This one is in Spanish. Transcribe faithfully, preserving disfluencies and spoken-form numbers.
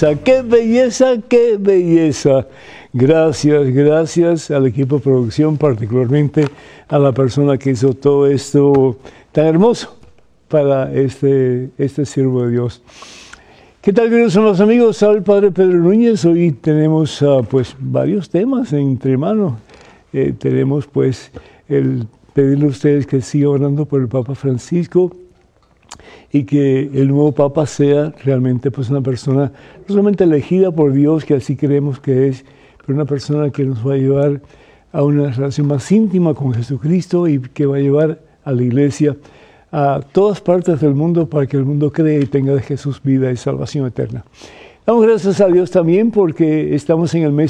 ¡Qué belleza, qué belleza! Gracias, gracias al equipo de producción, particularmente a la persona que hizo todo esto tan hermoso para este, este siervo de Dios. ¿Qué tal, queridos hermanos amigos? Soy el Padre Pedro Núñez. Hoy tenemos uh, pues varios temas entre manos. Eh, tenemos pues el pedirle a ustedes que sigan orando por el Papa Francisco y que el nuevo Papa sea realmente pues una persona no solamente elegida por Dios, que así creemos que es, pero una persona que nos va a llevar a una relación más íntima con Jesucristo y que va a llevar a la Iglesia a todas partes del mundo para que el mundo crea y tenga de Jesús vida y salvación eterna. Damos gracias a Dios también porque estamos en el mes